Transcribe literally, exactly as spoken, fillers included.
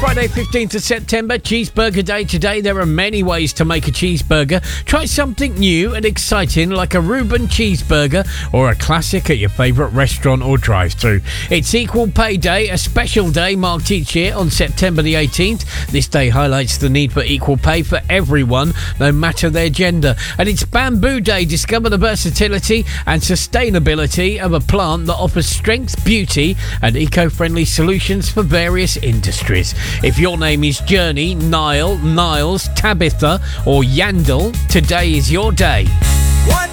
Friday, fifteenth of September, Cheeseburger Day. Today, there are many ways to make a cheeseburger. Try something new and exciting like a Reuben cheeseburger or a classic at your favourite restaurant or drive-thru. It's Equal Pay Day, a special day marked each year on September the eighteenth. This day highlights the need for equal pay for everyone, no matter their gender. And it's Bamboo Day. Discover the versatility and sustainability of a plant that offers strength, beauty and eco-friendly solutions for various industries. If your name is Journey, Niall, Niles, Tabitha or Yandel, today is your day.